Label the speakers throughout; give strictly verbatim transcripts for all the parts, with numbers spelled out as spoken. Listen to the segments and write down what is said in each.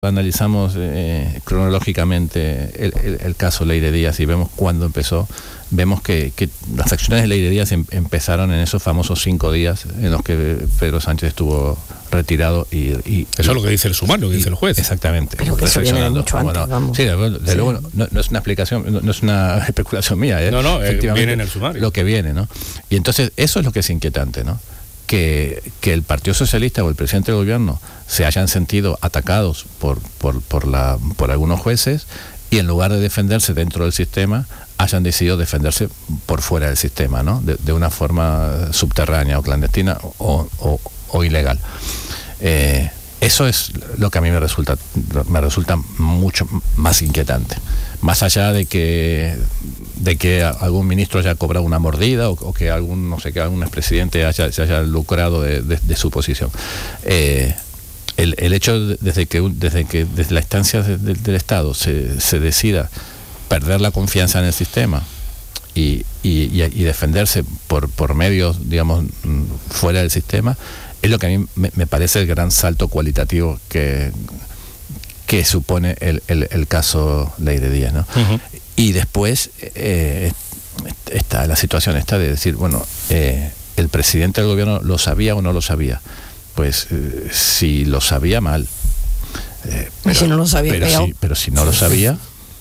Speaker 1: analizamos eh, cronológicamente el, el, el caso Leire Díaz y vemos cuándo empezó, vemos que, que las acciones de Leire Díaz em, empezaron en esos famosos cinco días en los que Pedro Sánchez estuvo retirado y... y
Speaker 2: eso y, es lo que dice el sumario, lo que dice el juez.
Speaker 1: Exactamente.
Speaker 3: Pero que eso viene mucho antes,
Speaker 1: bueno,
Speaker 3: vamos.
Speaker 1: Sí, de, de
Speaker 3: sí.
Speaker 1: luego no, no es una explicación, no, no es una especulación mía. ¿eh?
Speaker 2: No, no, viene en el sumario.
Speaker 1: Lo que viene, ¿no? Y entonces eso es lo que es inquietante, ¿no? Que, que el Partido Socialista o el presidente del gobierno se hayan sentido atacados por, por, por, la, por algunos jueces y en lugar de defenderse dentro del sistema hayan decidido defenderse por fuera del sistema, ¿no? De, de una forma subterránea o clandestina o, o, o ilegal. Eh, eso es lo que a mí me resulta, me resulta mucho más inquietante. Más allá de que de que algún ministro haya cobrado una mordida o, o que algún no sé que algún expresidente haya, se haya lucrado de, de, de su posición. Eh, el, el hecho de, desde que desde que desde la instancia de, de, del Estado se, se decida perder la confianza en el sistema y, y, y, y defenderse por, por medios, digamos, fuera del sistema, es lo que a mí me, me parece el gran salto cualitativo que que supone el, el, el caso Leire Díaz, ¿no? Uh-huh. Y después eh, está la situación esta de decir, bueno, eh, el presidente del gobierno lo sabía o no lo sabía. Pues eh, si lo sabía, mal. Eh, pero,
Speaker 3: si no lo sabía,
Speaker 1: pero, si, pero si no lo sabía,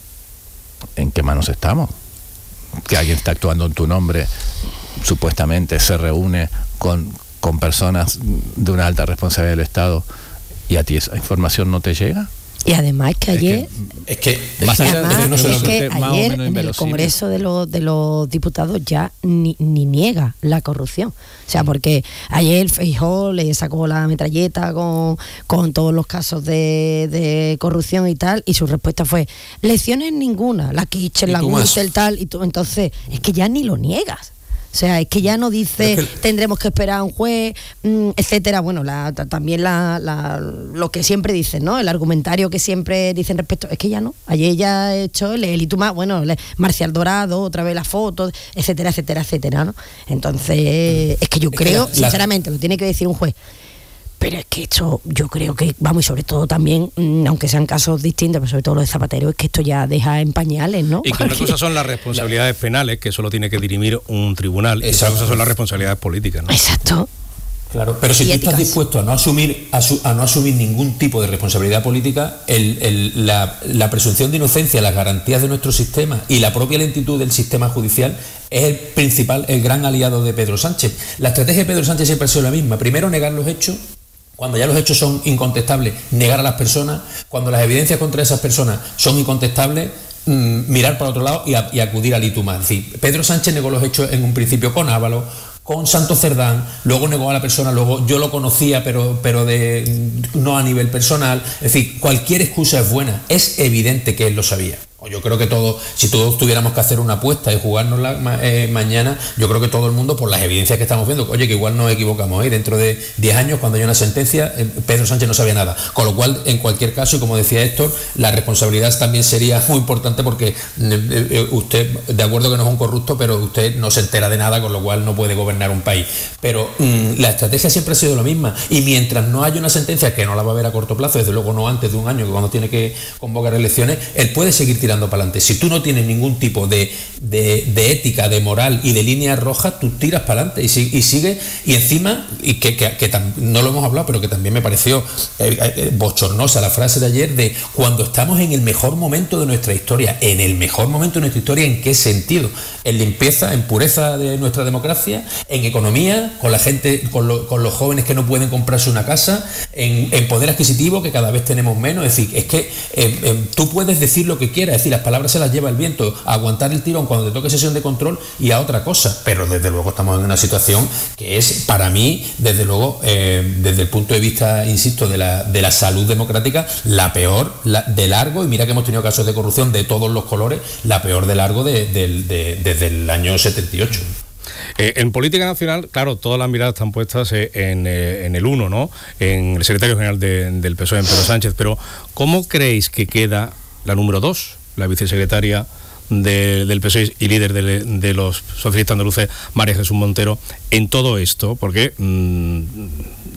Speaker 1: ¿en qué manos estamos? Que alguien está actuando en tu nombre, supuestamente se reúne con, con personas de una alta responsabilidad del Estado y a ti esa información no te llega.
Speaker 3: Y además que ayer,
Speaker 4: es que, es que,
Speaker 3: más allá
Speaker 4: además,
Speaker 3: de no
Speaker 4: es
Speaker 3: que ayer en el Congreso de los de los Diputados ya ni, ni niega la corrupción. O sea, porque ayer Feijóo le sacó la metralleta con, con todos los casos de, de corrupción y tal, y su respuesta fue, lecciones ninguna, la Kitchen, la Gürtel, tal, y tú, entonces es que ya ni lo niegas. O sea, es que ya no dice es que tendremos que esperar a un juez, mmm, etcétera. Bueno, la, también la, la, lo que siempre dicen, ¿no? El argumentario que siempre dicen respecto, es que ya no. Ayer ya he hecho el Elituma, bueno, el Marcial Dorado, otra vez las fotos, etcétera, etcétera, etcétera, ¿no? Entonces, es que yo creo, es que la, sinceramente, la... lo tiene que decir un juez. Pero es que esto, yo creo que, vamos, y sobre todo también, aunque sean casos distintos, pero sobre todo los de Zapatero, es que esto ya deja en pañales, ¿no?
Speaker 2: Y que una cosa son las responsabilidades penales, que eso lo tiene que dirimir un tribunal, y otra cosa son las responsabilidades políticas, ¿no?
Speaker 3: Exacto.
Speaker 4: Claro, pero si tú
Speaker 3: éticas.
Speaker 4: estás dispuesto a no asumir a, su, a no asumir ningún tipo de responsabilidad política, el, el, la, la presunción de inocencia, las garantías de nuestro sistema y la propia lentitud del sistema judicial es el principal, el gran aliado de Pedro Sánchez. La estrategia de Pedro Sánchez siempre ha sido la misma. Primero, negar los hechos. Cuando ya los hechos son incontestables, negar a las personas. Cuando las evidencias contra esas personas son incontestables, mmm, mirar para otro lado y, a, y acudir al Ituma. Es decir, Pedro Sánchez negó los hechos en un principio con Ábalos, con Santos Cerdán, luego negó a la persona, luego yo lo conocía, pero, pero de, no a nivel personal. Es decir, cualquier excusa es buena. Es evidente que él lo sabía. Yo creo que todos, si todos tuviéramos que hacer una apuesta y jugárnosla eh, mañana, yo creo que todo el mundo, por las evidencias que estamos viendo, oye, que igual nos equivocamos, ¿eh? Dentro de diez años, cuando haya una sentencia, eh, Pedro Sánchez no sabía nada. Con lo cual, en cualquier caso, y como decía Héctor, la responsabilidad también sería muy importante porque eh, eh, usted, de acuerdo que no es un corrupto, pero usted no se entera de nada, con lo cual no puede gobernar un país. Pero mmm, la estrategia siempre ha sido la misma. Y mientras no haya una sentencia, que no la va a haber a corto plazo, desde luego no antes de un año, que cuando tiene que convocar elecciones, él puede seguir tirando para adelante. Si tú no tienes ningún tipo de, de, de ética, de moral y de líneas rojas, tú tiras para adelante y, si, y sigue y encima, y que, que, que tam, no lo hemos hablado, pero que también me pareció eh, eh, bochornosa la frase de ayer de cuando estamos en el mejor momento de nuestra historia. ¿En el mejor momento de nuestra historia en qué sentido? En limpieza, en pureza de nuestra democracia, en economía, con la gente, con, lo, con los jóvenes que no pueden comprarse una casa, en, en poder adquisitivo, que cada vez tenemos menos. Es decir, es que eh, eh, tú puedes decir lo que quieras, es decir, las palabras se las lleva el viento, a aguantar el tirón cuando te toque sesión de control y a otra cosa, pero desde luego estamos en una situación que es, para mí, desde luego, eh, desde el punto de vista, insisto, de la, de la salud democrática, la peor la, de largo, y mira que hemos tenido casos de corrupción de todos los colores, la peor de largo de, de, de, de, desde el año setenta y ocho.
Speaker 2: Eh, en política nacional, claro, todas las miradas están puestas en, eh, en el uno, ¿no? En el secretario general de, del P S O E, en Pedro Sánchez, pero ¿cómo creéis que queda la número dos, la vicesecretaria de, del P S O E y líder de, de los socialistas andaluces, María Jesús Montero, en todo esto? Porque mmm,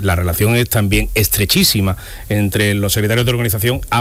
Speaker 2: la relación es también estrechísima entre los secretarios de organización.